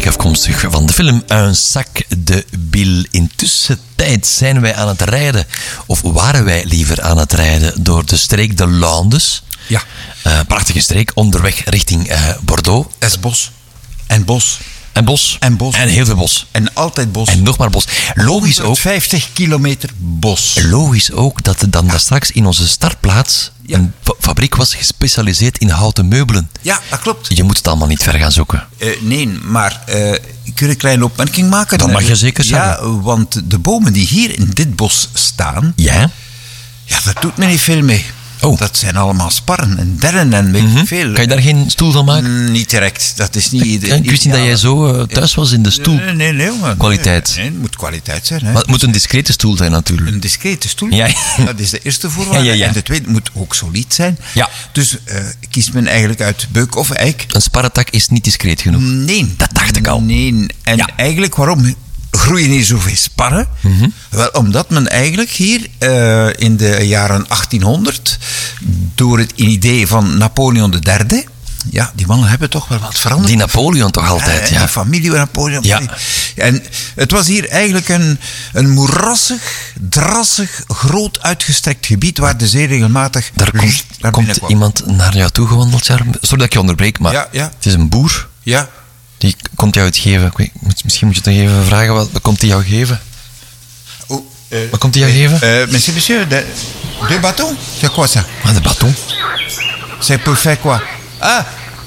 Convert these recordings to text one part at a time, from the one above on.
afkomstig van de film Un sac de Bill. Intussen tijd zijn wij aan het rijden, of waren wij liever aan het rijden, door de streek de Landes. Ja. Prachtige streek, onderweg richting Bordeaux. Es bos. En bos. En bos. En bos. En heel veel bos. En altijd bos. En nog maar bos. Logisch ook. 50 kilometer bos. Logisch ook dat er dan daar straks in onze startplaats een fabriek was gespecialiseerd in houten meubelen. Ja, dat klopt. Je moet het allemaal niet ver gaan zoeken. Nee, maar ik wil een kleine opmerking maken. Dat mag je zeker zeggen. Ja, want de bomen die hier in dit bos staan... Ja? Ja, daar doet men niet veel mee. Oh. Dat zijn allemaal sparren en derren en weet ik veel. Kan je daar geen stoel van maken? Niet direct. Dat is niet... Ik wist niet dat jij zo thuis was in de stoel. Nee, maar Kwaliteit. Nee, het moet kwaliteit zijn. Hè. Maar het moet een discrete stoel zijn natuurlijk. Een discrete stoel. Ja. Dat is de eerste voorwaarde. Ja. En de tweede moet ook solid zijn. Ja. Dus kiest men eigenlijk uit beuk of eik? Een sparrentak is niet discreet genoeg. Nee. Dat dacht ik al. Nee. En eigenlijk, waarom groeien hier zoveel sparren? Wel, omdat men eigenlijk hier in de jaren 1800... door het idee van Napoleon III... Ja, die mannen hebben toch wel wat veranderd. Die Napoleon toch altijd, ja. Die familie van Napoleon. Ja. En het was hier eigenlijk een moerassig, drassig, groot uitgestrekt gebied... waar de zee regelmatig Daar naar komt binnen kwam. iemand naar jou toe gewandeld, Charles. Sorry dat ik je onderbreek, maar Ja. het is een boer. Ja. Die komt jou het geven. Ik weet, misschien moet je het nog even vragen. Wat komt hij jou geven? Wat komt hij jou geven? Monsieur, deux bâtons? C'est quoi ça? Ah, de bâton. C'est pour faire quoi? Ah!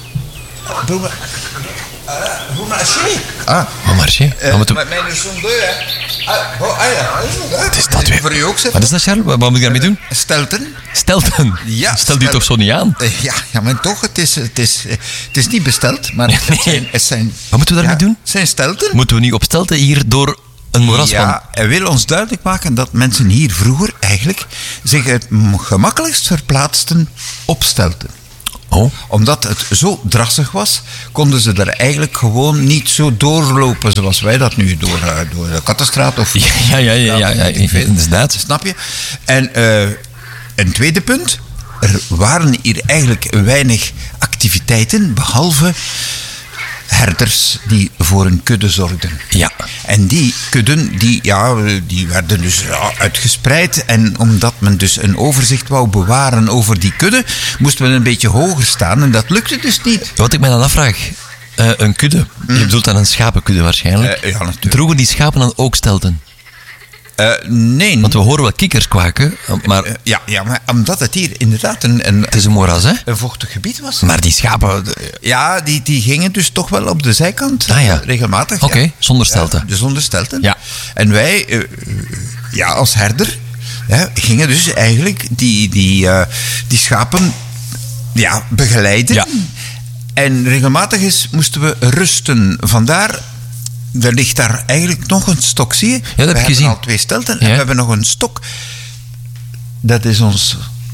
Vous marchez? Ah. Wat marché? Mijn is zo'n deur, hè? Het is dat weer. Voor u ook, zeg. Wat is dat, Charles? Wat moet ik daarmee doen? Stelten? Stelten. Ja, Stel die toch zo niet aan? Ja, maar toch, het is niet besteld, maar het zijn... Wat moeten we daarmee doen? Het zijn stelten. Moeten we niet op stelten hier door een moeras van... Ja, hij wil ons duidelijk maken dat mensen hier vroeger eigenlijk zich het gemakkelijkst verplaatsten op stelten. Oh. Omdat het zo drassig was, konden ze er eigenlijk gewoon niet zo doorlopen zoals wij dat nu door de Kattenstraat of... Ja, inderdaad. Snap je? En een tweede punt. Er waren hier eigenlijk weinig activiteiten, behalve herders die voor een kudde zorgden. Ja. En die kudden, die werden dus uitgespreid. En omdat men dus een overzicht wou bewaren over die kudde, moest men een beetje hoger staan. En dat lukte dus niet. Wat ik mij dan afvraag, een kudde. Je bedoelt dan een schapenkudde waarschijnlijk. Ja, natuurlijk. Droegen die schapen dan ook stelten? Nee. Want we horen wel kikkers kwaken, maar Ja, maar omdat het hier inderdaad een het is een moeras, hè? een vochtig gebied was. Maar die schapen... Ja, die gingen dus toch wel op de zijkant. Ah, ja. Regelmatig. Oké, zonder stelten. Ja, zonder stelten. Ja. En wij, als herder, gingen dus eigenlijk die schapen begeleiden. Ja. En regelmatig moesten we rusten. Vandaar... Er ligt daar eigenlijk nog een stok, zie je? Ja, dat heb ik gezien. We hebben al 2 stelten en we hebben nog een stok. Dat is ons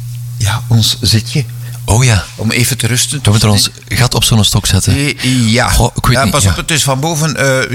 zitje. Oh ja. Om even te rusten. We moeten ons gat op zo'n stok zetten. Ja. Goh, ik weet niet, pas ja. op, het is van boven...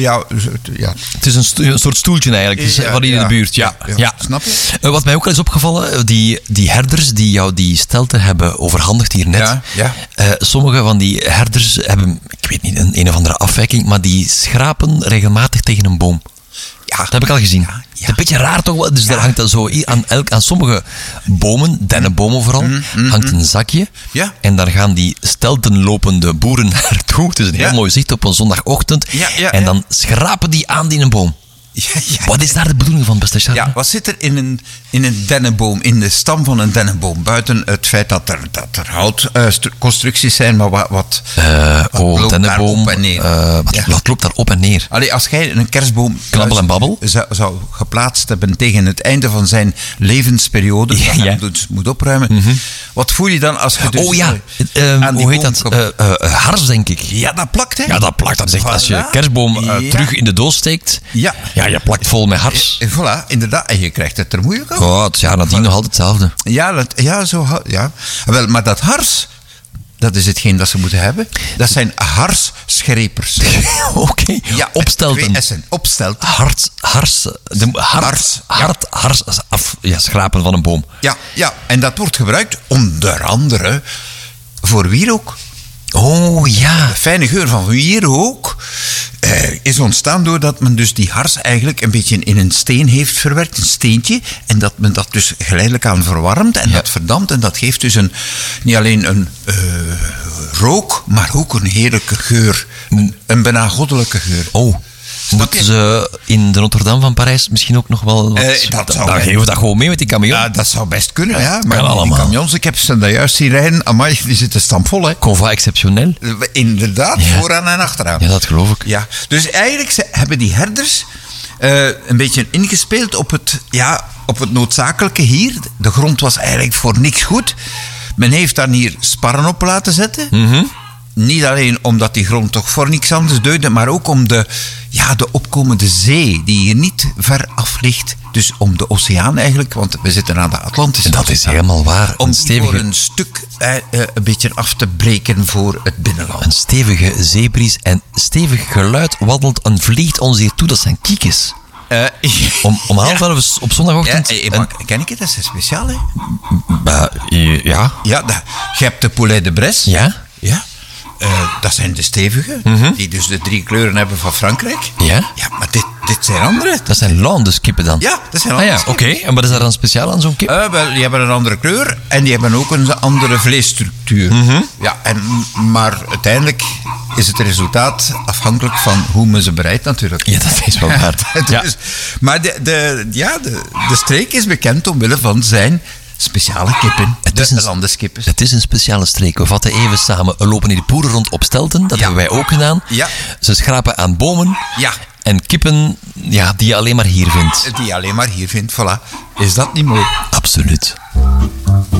Het is een soort stoeltje eigenlijk. Het is van hier in de buurt. Ja. Snap je? Wat mij ook al is opgevallen, die herders die jou die stelten hebben overhandigd hier net. Ja. Sommige van die herders hebben, ik weet niet, een of andere afwijking, maar die schrapen regelmatig tegen een boom. Ja. Dat heb ik al gezien. Ja. Het is een beetje raar toch wel. Dus daar hangt dan zo aan sommige bomen, dennenbomen vooral, hangt een zakje. Ja. En daar gaan die steltenlopende boeren naartoe. Het is een heel mooi zicht op een zondagochtend. En dan schrapen die aan die een boom. Ja. Wat is daar de bedoeling van, beste Charles? Ja, wat zit er in een dennenboom, in de stam van een dennenboom? Buiten het feit dat er houtconstructies zijn, maar wat loopt dennenboom. daar op en neer? Wat loopt daar op en neer? Allee, als jij een kerstboom Knabbel en babbel? zou geplaatst hebben tegen het einde van zijn levensperiode, dat hij dus moet opruimen, wat voel je dan als je dus aan die hoe heet boom dat? Hars, denk ik. Ja, dat plakt, hè? Ja, dat plakt. Dat zegt, als je Voilà. kerstboom terug in de doos steekt, ja, je plakt vol met hars. Voilà, inderdaad. En je krijgt het er moeilijk op. Oh, het jaar nadien nog altijd hetzelfde. Ja. Wel, maar dat hars, dat is hetgeen dat ze moeten hebben. Dat zijn harsschrepers. Oké, Ja, opstelten. 2 S'en. Opstelten. Schrapen van een boom. Ja. En dat wordt gebruikt onder andere voor wierook. Oh ja. De fijne geur van wierook is ontstaan doordat men dus die hars eigenlijk een beetje in een steen heeft verwerkt, een steentje, en dat men dat dus geleidelijk aan verwarmt en dat verdampt en dat geeft dus niet alleen een rook, maar ook een heerlijke geur. Een bijna goddelijke geur. Oh. Moeten ze in de Notre-Dame van Parijs misschien ook nog wel wat... Dan geven we dat gewoon mee met die camion. Ja, dat zou best kunnen, ja. Maar allemaal. die camions, ik heb ze daar juist zien rijden. Amai, die zitten stampvol, hè. Convoi exceptioneel. Inderdaad, vooraan en achteraan. Ja, dat geloof ik. Ja, dus eigenlijk hebben die herders een beetje ingespeeld op het noodzakelijke hier. De grond was eigenlijk voor niks goed. Men heeft dan hier sparren op laten zetten. Niet alleen omdat die grond toch voor niks anders deugde, maar ook om de opkomende zee, die hier niet ver af ligt. Dus om de oceaan eigenlijk, want we zitten aan de Atlantische En dat is Oceaan. helemaal waar. Om die voor een stuk een beetje af te breken voor het binnenland. Een stevige zeebries en stevig geluid waddelt en vliegt ons hier toe. Dat zijn kiekjes. Om 11:30 op zondagochtend... Ken ik het? Dat is speciaal, hè? Ja. Ja, je hebt de poulet de Bresse. Ja? Ja. Dat zijn de stevige, die dus de 3 kleuren hebben van Frankrijk. Ja? Ja, maar dit zijn andere. Dat zijn Landeskippen dan? Ja, dat zijn Ah andere. ja, oké. En wat is daar dan speciaal aan zo'n kip? Wel, die hebben een andere kleur en die hebben ook een andere vleesstructuur. Ja, maar uiteindelijk is het resultaat afhankelijk van hoe men ze bereidt natuurlijk. Ja, dat is wel waar. Dus, maar de streek is bekend omwille van zijn speciale kippen. De landeskippen. Het is een speciale streek. We vatten even samen. Er lopen hier boeren rond op stelten. Dat hebben wij ook gedaan. Ja. Ze schrapen aan bomen. Ja. En kippen die je alleen maar hier vindt. Die je alleen maar hier vindt, voilà. Is dat niet mooi? Absoluut.